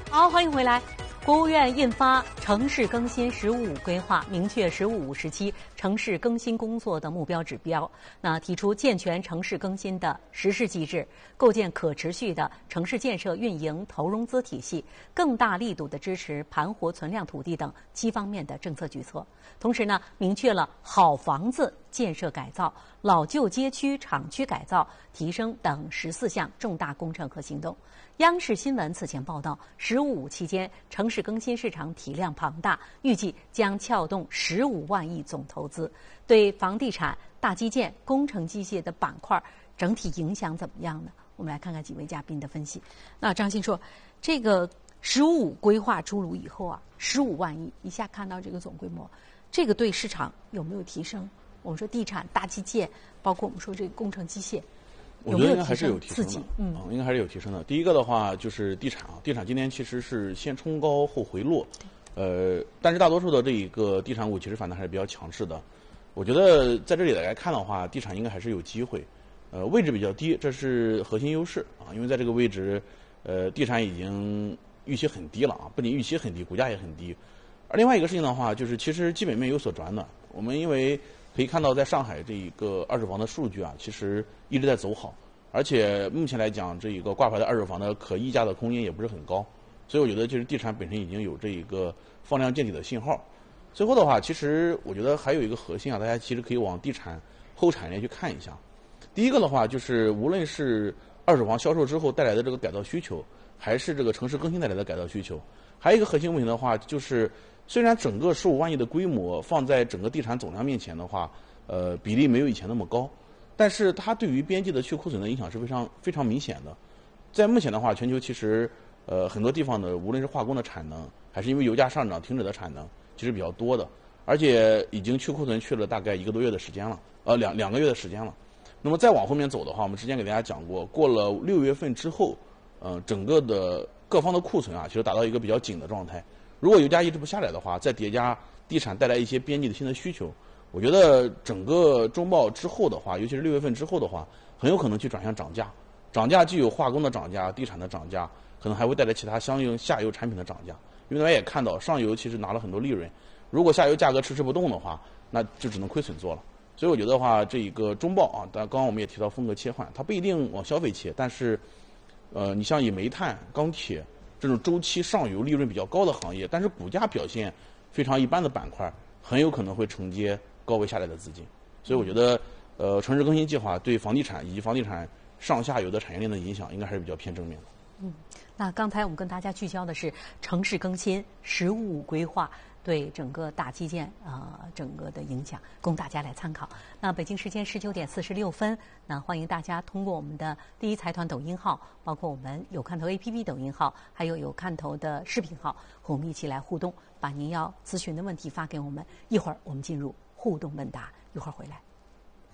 好，欢迎回来。国务院印发城市更新“十五”规划，明确“十五”时期城市更新工作的目标指标。那提出健全城市更新的实施机制，构建可持续的城市建设运营投融资体系，更大力度地支持盘活存量土地等7方面的政策举措。同时呢，明确了好房子建设改造、老旧街区厂区改造提升等14项重大工程和行动。央视新闻此前报道，“15”期间城市更新市场体量庞大，预计将撬动15万亿总投资，对房地产、大基建、工程机械的板块整体影响怎么样呢？我们来看看几位嘉宾的分析。那张欣说，这个“15”规划出炉以后啊，15万亿一下看到这个总规模，这个对市场有没有提升？我们说地产、大基建，包括我们说这个工程机械。 我觉得应该还是有提升的，应该还是有提升的。第一个的话就是地产，地产今年其实是先冲高后回落，但是大多数的这一个地产股其实反弹还是比较强势的。我觉得在这里来看的话，地产应该还是有机会，位置比较低，这是核心优势啊，因为在这个位置，地产已经预期很低了啊，不仅预期很低，股价也很低。而另外一个事情的话，就是其实基本面有所转暖，我们因为可以看到，在上海这一个二手房的数据啊，其实一直在走好，而且目前来讲，这一个挂牌的二手房的可溢价的空间也不是很高，所以我觉得就是地产本身已经有这一个放量见底的信号。最后的话，其实我觉得还有一个核心啊，大家其实可以往地产后产业去看一下。第一个的话，就是无论是二手房销售之后带来的这个改造需求，还是这个城市更新带来的改造需求，还有一个核心问题的话，就是虽然整个15万亿的规模放在整个地产总量面前的话，比例没有以前那么高，但是它对于边际的去库存的影响是非常明显的。在目前的话，全球其实很多地方的无论是化工的产能，还是因为油价上涨停止的产能，其实比较多的，而且已经去库存去了大概1个多月的时间了，两个月的时间了。那么再往后面走的话，我们之前给大家讲过，过了6月份之后，整个的各方的库存啊，其实达到一个比较紧的状态。如果油价一直不下来的话，再叠加地产带来一些边际的新的需求，我觉得整个中报之后的话，尤其是6月份之后的话，很有可能去转向涨价。涨价既有化工的涨价、地产的涨价，可能还会带来其他相应下游产品的涨价。因为大家也看到，上游其实拿了很多利润，如果下游价格迟迟不动的话，那就只能亏损做了。所以我觉得的话，这一个中报啊，刚刚我们也提到风格切换，它不一定往消费切，但是，你像以煤炭、钢铁这种周期上游利润比较高的行业，但是股价表现非常一般的板块，很有可能会承接高位下来的资金。所以我觉得，城市更新计划对房地产以及房地产上下游的产业链的影响，应该还是比较偏正面的。 那刚才我们跟大家聚焦的是城市更新15规划对整个大基建整个的影响，供大家来参考。那北京时间19点46分，那欢迎大家通过我们的第一财团抖音号，包括我们有看头 APP 抖音号，还有看头的视频号，和我们一起来互动，把您要咨询的问题发给我们。一会儿我们进入互动问答，一会儿回来。